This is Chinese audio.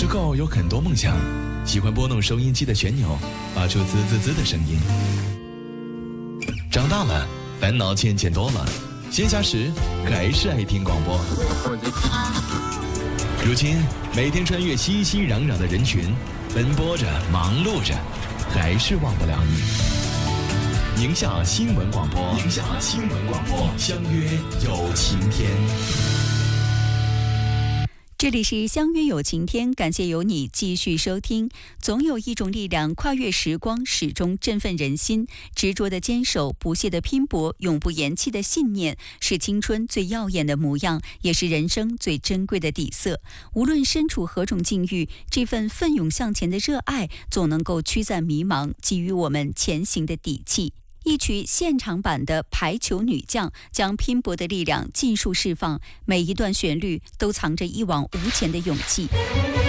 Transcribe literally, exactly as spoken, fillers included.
时候有很多梦想，喜欢拨弄收音机的旋钮，发出滋滋滋的声音。长大了，烦恼渐渐多了，闲暇时还是爱听广播。如今，每天穿越熙熙攘攘的人群，奔波着，忙碌着，还是忘不了你。宁夏新闻广播，宁夏新闻广播，相约有晴天。 这里是相约有晴天，感谢有你继续收听。总有一种力量跨越时光，始终振奋人心。执着的坚守，不懈的拼搏，永不言弃的信念，是青春最耀眼的模样，也是人生最珍贵的底色。无论身处何种境遇，这份奋勇向前的热爱，总能够驱散迷茫，给予我们前行的底气。一曲现场版的排球女将，将拼搏的力量尽数释放，每一段旋律都藏着一往无前的勇气。